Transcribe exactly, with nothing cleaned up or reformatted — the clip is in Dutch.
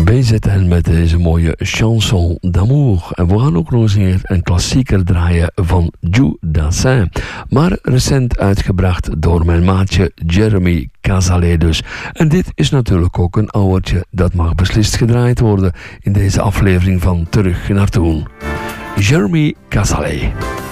B Z N met deze mooie chanson d'amour. En we gaan ook nog eens een klassieker draaien van Joe Dassin. Maar recent uitgebracht door mijn maatje Jeremy Cazalet dus. En dit is natuurlijk ook een ouwertje dat mag beslist gedraaid worden in deze aflevering van Terug naar Toen. Jeremy Cazalet.